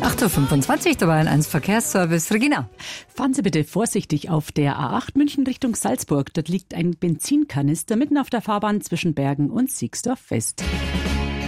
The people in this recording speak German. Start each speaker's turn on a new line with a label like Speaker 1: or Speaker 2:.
Speaker 1: 8.25 Uhr, dabei ein 1 Verkehrsservice. Regina.
Speaker 2: Fahren Sie bitte vorsichtig auf der A8 München Richtung Salzburg. Dort liegt ein Benzinkanister mitten auf der Fahrbahn zwischen Bergen und Siegsdorf fest.